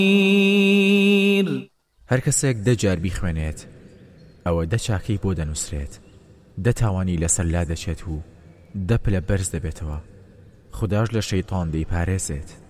هەر کەسێک 10 جار بیخوێنێت ئەوە 10 چاکەی بۆ دەنووسرێت، 10 تاوانی لەسەر لا دەچێت و 10 پلە بەرز دەبێتەوە. خوداش لە شەیطان دەیپارێزێت.